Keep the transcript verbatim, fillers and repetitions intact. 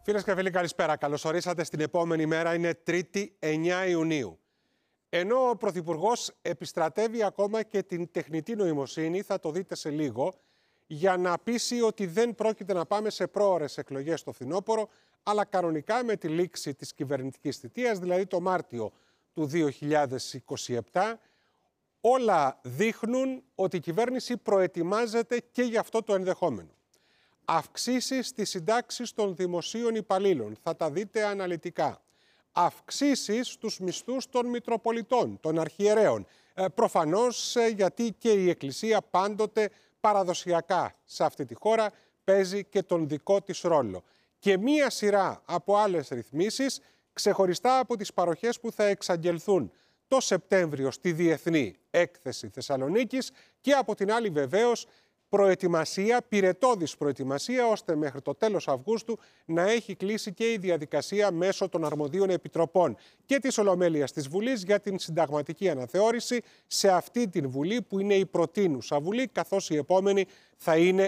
Φίλες και φίλοι, καλησπέρα. Καλώς ορίσατε στην επόμενη μέρα. Είναι Τρίτη, εννέα Ιουνίου. Ενώ ο Πρωθυπουργός επιστρατεύει ακόμα και την τεχνητή νοημοσύνη, θα το δείτε σε λίγο, για να πείσει ότι δεν πρόκειται να πάμε σε πρόωρες εκλογές στο φθινόπωρο, αλλά κανονικά με τη λήξη της κυβερνητικής θητείας, δηλαδή το Μάρτιο του δύο χιλιάδες είκοσι επτά, όλα δείχνουν ότι η κυβέρνηση προετοιμάζεται και για αυτό το ενδεχόμενο. Αυξήσεις στις συντάξεις των δημοσίων υπαλλήλων, θα τα δείτε αναλυτικά. Αυξήσεις στους μισθούς των Μητροπολιτών, των Αρχιερέων. Ε, προφανώς ε, γιατί και η Εκκλησία πάντοτε παραδοσιακά σε αυτή τη χώρα παίζει και τον δικό της ρόλο. Και μία σειρά από άλλες ρυθμίσεις, ξεχωριστά από τις παροχές που θα εξαγγελθούν το Σεπτέμβριο στη Διεθνή Έκθεση Θεσσαλονίκης και από την άλλη βεβαίως προετοιμασία, πυρετώδης προετοιμασία, ώστε μέχρι το τέλος Αυγούστου να έχει κλείσει και η διαδικασία μέσω των αρμοδίων επιτροπών και της Ολομέλειας της Βουλής για την συνταγματική αναθεώρηση σε αυτή την Βουλή που είναι η προτείνουσα Βουλή, καθώς η επόμενη θα είναι